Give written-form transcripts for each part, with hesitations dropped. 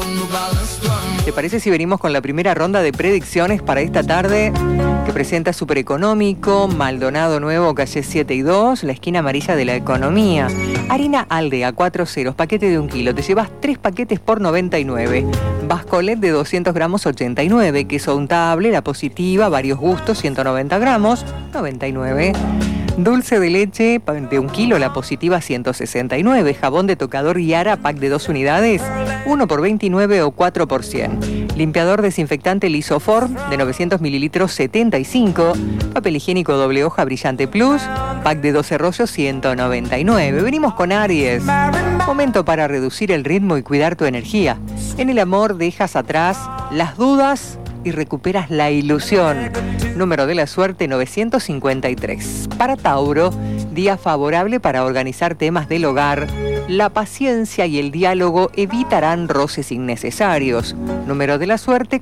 ¿Te parece si venimos con la primera ronda de predicciones para esta tarde que presenta Supereconómico, Maldonado Nuevo, calle 7 y 2, la esquina amarilla de la economía? Harina Aldea, 4 ceros, paquete de 1 kilo. Te llevas 3 paquetes por 99. Bascolet de 200 gramos, 89. Queso untable, la positiva, varios gustos, 190 gramos, 99. Dulce de leche de 1 kilo, la positiva 169. Jabón de tocador Yara, pack de 2 unidades, 1 por 29 o 4 por 100. Limpiador desinfectante Lisoform de 900 mililitros, 75. Papel higiénico doble hoja Brillante Plus, pack de 12 rollos, 199. Venimos con Aries. Momento para reducir el ritmo y cuidar tu energía. En el amor dejas atrás las dudas y recuperas la ilusión. Número de la suerte 953. Para Tauro, día favorable para organizar temas del hogar. La paciencia y el diálogo evitarán roces innecesarios. Número de la suerte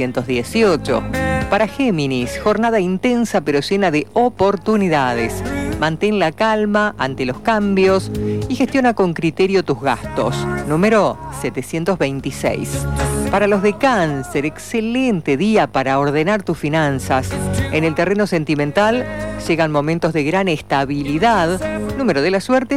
418. Para Géminis, jornada intensa pero llena de oportunidades. Mantén la calma ante los cambios y gestiona con criterio tus gastos. Número 726. Para los de Cáncer, excelente día para ordenar tus finanzas. En el terreno sentimental llegan momentos de gran estabilidad. Número de la suerte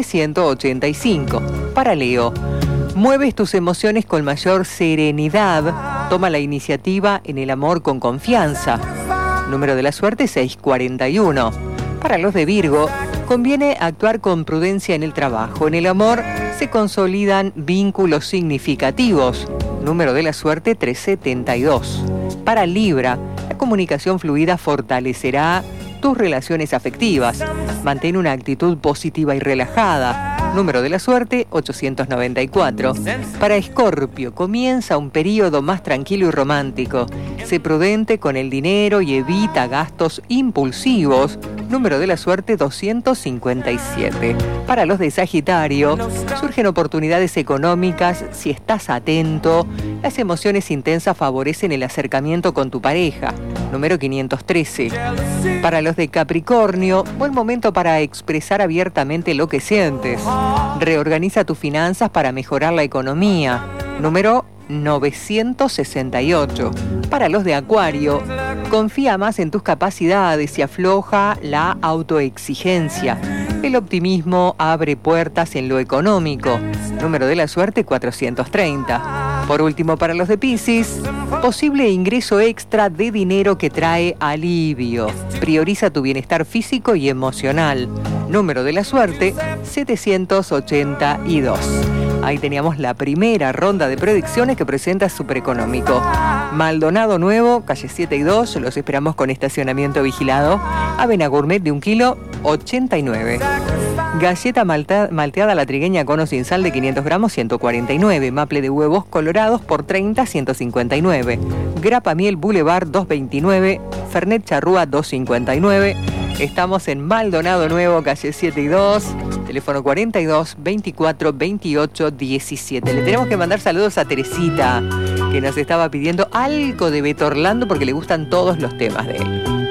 185. Para Leo, mueves tus emociones con mayor serenidad. Toma la iniciativa en el amor con confianza. Número de la suerte 641. Para los de Virgo, conviene actuar con prudencia en el trabajo. En el amor se consolidan vínculos significativos. Número de la suerte 372. Para Libra, la comunicación fluida fortalecerá tus relaciones afectivas. Mantén una actitud positiva y relajada. Número de la suerte 894. Para Escorpio, comienza un periodo más tranquilo y romántico. Sé prudente con el dinero y evita gastos impulsivos. Número de la suerte 257. Para los de Sagitario, surgen oportunidades económicas si estás atento. Las emociones intensas favorecen el acercamiento con tu pareja. Número 513. Para los de Capricornio, buen momento para expresar abiertamente lo que sientes. Reorganiza tus finanzas para mejorar la economía. Número 968. Para los de Acuario, confía más en tus capacidades y afloja la autoexigencia. El optimismo abre puertas en lo económico. Número de la suerte 430. Por último, para los de Piscis, posible ingreso extra de dinero que trae alivio. Prioriza tu bienestar físico y emocional. Número de la suerte 782. Ahí teníamos la primera ronda de predicciones que presenta Supereconómico. Maldonado Nuevo, calle 7 y 2, los esperamos con estacionamiento vigilado. Avena Gourmet de 1 kilo, 89. Galleta malteada la trigueña cono sin sal de 500 gramos, 149. Maple de huevos colorados por 30, 159. Grapa miel Boulevard, 229. Fernet charrúa, 259. Estamos en Maldonado Nuevo, calle 7 y 2. Teléfono 42 24 28 17. Le tenemos que mandar saludos a Teresita, que nos estaba pidiendo algo de Beto Orlando porque le gustan todos los temas de él.